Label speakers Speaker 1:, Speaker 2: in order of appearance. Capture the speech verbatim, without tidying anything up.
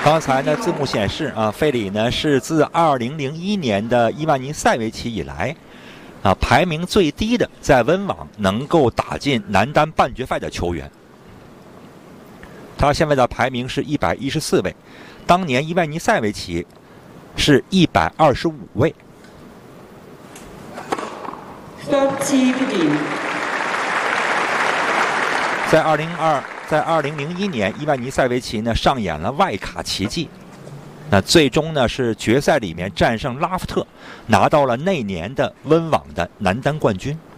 Speaker 1: 刚才呢，字幕显示啊，费里呢是自二零零一年的伊万尼塞维奇以来，啊排名最低的在温网能够打进男单半决赛的球员。他现在的排名是一百一十四位，当年伊万尼塞维奇是一百二十五位。在二零二。在二零零一年，伊万尼塞维奇呢上演了外卡奇迹，那最终呢是决赛里面战胜拉夫特，拿到了那年的温网的男单冠军。